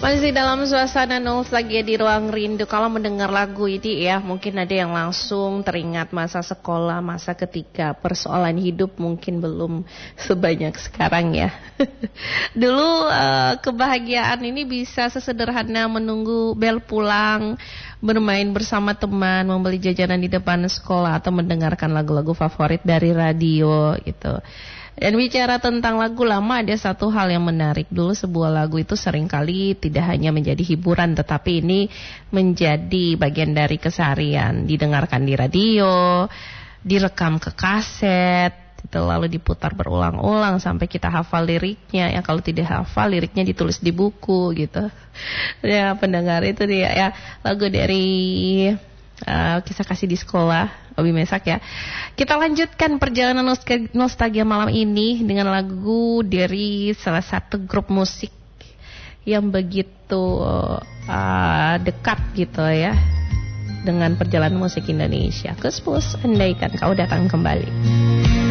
Masih dalam suasana nostalgia di ruang rindu. Kalau mendengar lagu ini ya, mungkin ada yang langsung teringat masa sekolah, masa ketika persoalan hidup mungkin belum sebanyak sekarang ya. Dulu kebahagiaan ini bisa sesederhana menunggu bel pulang, bermain bersama teman, membeli jajanan di depan sekolah, atau mendengarkan lagu-lagu favorit dari radio gitu. Dan bicara tentang lagu lama, ada satu hal yang menarik. Dulu sebuah lagu itu seringkali tidak hanya menjadi hiburan, tetapi ini menjadi bagian dari keseharian. Didengarkan di radio, direkam ke kaset, itu lalu diputar berulang-ulang sampai kita hafal liriknya. Ya kalau tidak hafal, liriknya ditulis di buku gitu. Ya pendengar, itu dia ya lagu dari Kisah Kasih di Sekolah, Obi Mesak ya. Kita lanjutkan perjalanan nostalgia malam ini dengan lagu dari salah satu grup musik yang begitu dekat gitu ya dengan perjalanan musik Indonesia. Kus Plus, andaikan kau datang kembali.